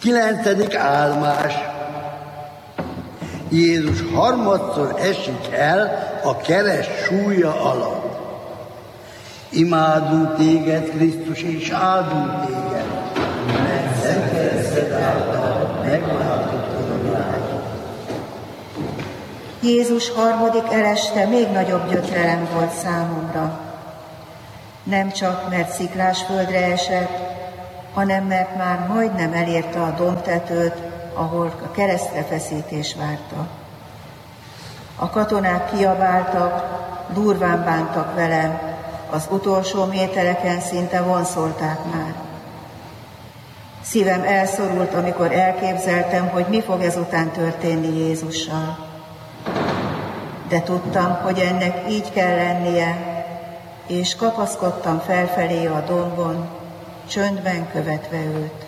9. áldás. Jézus harmadszor esik el a kereszt súlya alatt. Imádunk téged, Krisztus, és áldunk téged, mert szent kereszted által megváltottad a világot. Jézus harmadik eleste még nagyobb gyötrelem volt számomra. Nem csak, mert sziklás földre esett, hanem mert már majdnem elérte a dombtetőt, ahol a keresztrefeszítés várta. A katonák kiabáltak, durván bántak velem, az utolsó métereken szinte vonszolták már. Szívem elszorult, amikor elképzeltem, hogy mi fog ezután történni Jézussal. De tudtam, hogy ennek így kell lennie, és kapaszkodtam felfelé a dombon, csöndben követve őt.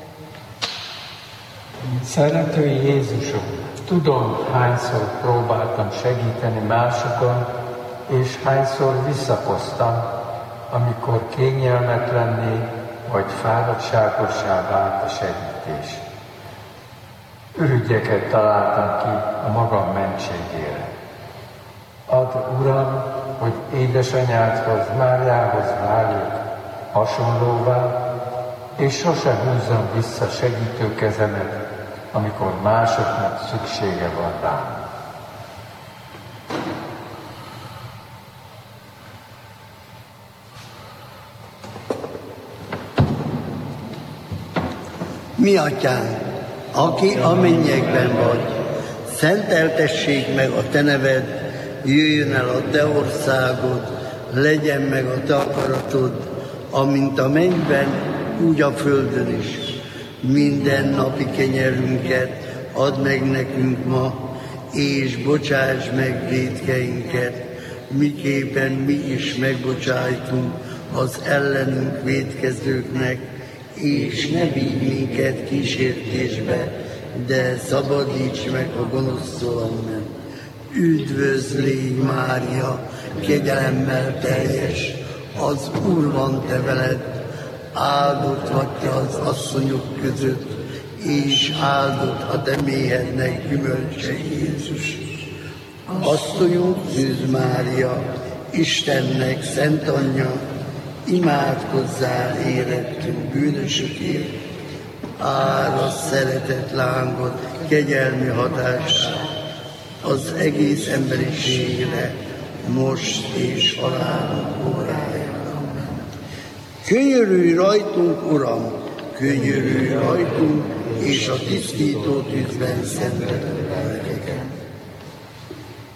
Szerető Jézusom, tudom, hányszor próbáltam segíteni másokon, és hányszor visszakoztam, amikor kényelmetlenné vagy fáradtságossá vált a segítés. Ürügyeket találtam ki a magam mentségére. Add, Uram, hogy édesanyádhoz, Máriához váljak hasonlóvá, és sose húzzam vissza segítő kezemet, amikor másoknak szüksége van rám. Mi atyánk, aki a mennyekben vagy, szenteltessék meg a te neved, jöjjön el a te országod, legyen meg a te akaratod, amint a mennyben, úgy a földön is. Minden napi kenyerünket add meg nekünk ma, és bocsáss meg vétkeinket, miképpen mi is megbocsájtunk az ellenünk vétkezőknek, és ne vigy minket kísértésbe, de szabadíts meg a gonosztól, amen. Üdvözl légy, Mária, kegyelemmel teljes, az Úr van te veled, áldott vagy te az asszonyok között, és áldott a te méhednek gyümölcse, Jézus. Asszonyunk Szűz Mária, Istennek szent anyja, imádkozzál érettünk bűnösökért, árasz szeretet lángot, kegyelmi hatását az egész emberiségre, most és halálunk óráján. Könyörülj rajtunk, Uram, könyörülj rajtunk, és a tisztító tűzben szenvedett.